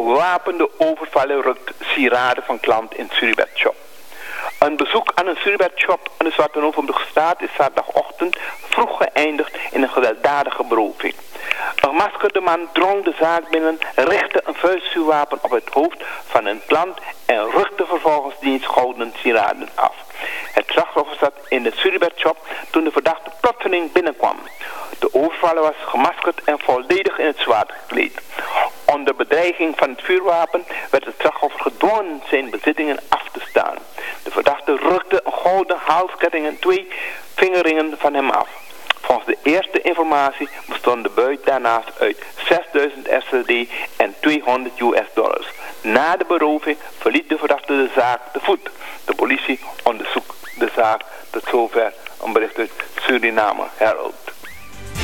Gewapende overvallen rukt sieraden van klant in Suribert Shop. Een bezoek aan een Suribert Shop aan de Zwarte Hoofdstraat is zaterdagochtend vroeg geëindigd in een gewelddadige beroving. Een gemaskerde man drong de zaak binnen, richtte een vuistvuurwapen op het hoofd van een klant en rukte vervolgens diens gouden sieraden af. Het slachtoffer zat in de Suribert Shop toen de verdachte plotseling binnenkwam. De overvaller was gemaskerd en volledig in het zwart gekleed. Onder bedreiging van het vuurwapen werd het slachtoffer gedwongen zijn bezittingen af te staan. De verdachte rukte een gouden halsketting en 2 vingerringen van hem af. Volgens de eerste informatie bestond de buit daarnaast uit 6000 SLD en 200 US$. Na de beroving verliet de verdachte de zaak te voet. De politie onderzoekt de zaak. Tot zover een bericht uit Suriname Herald.